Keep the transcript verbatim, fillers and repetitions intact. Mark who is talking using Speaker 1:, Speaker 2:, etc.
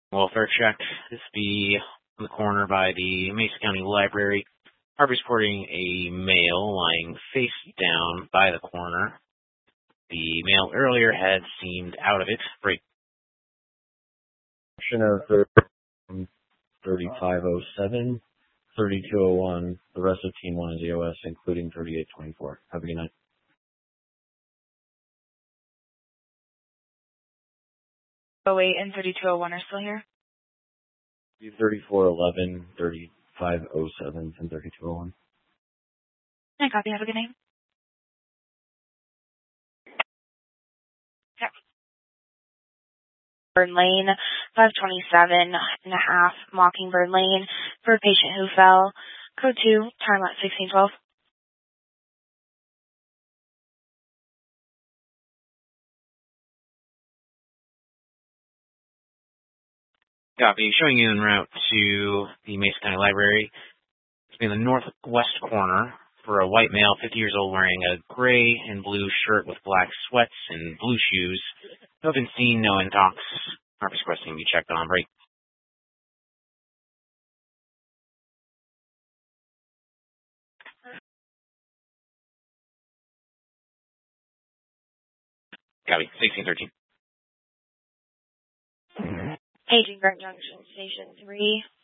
Speaker 1: Welfare check. This be on the corner by the Mesa County Library. Harvey's reporting a male lying face down by the corner. The male earlier had seemed out of it. Break.
Speaker 2: Of thirty-five oh seven, thirty-two oh one. The rest of Team one is E O S, including thirty-eight twenty-four. Have a good night.
Speaker 3: oh eight and thirty-two oh one are still here?
Speaker 2: thirty-four eleven, thirty-five oh seven, and thirty-two oh one.
Speaker 3: I copy. Have a good night. Okay. Bird Lane, five twenty-seven and a half, Mockingbird Lane, for a patient who fell. Code two, time at sixteen twelve.
Speaker 1: Copy. Showing you en route to the Mesa County Library. It's in the northwest corner for a white male, fifty years old, wearing a gray and blue shirt with black sweats and blue shoes. No been seen, no intox. Harvey's requesting to be checked on. Break. Copy. sixteen thirteen.
Speaker 3: Paging Grant Junction, Station three.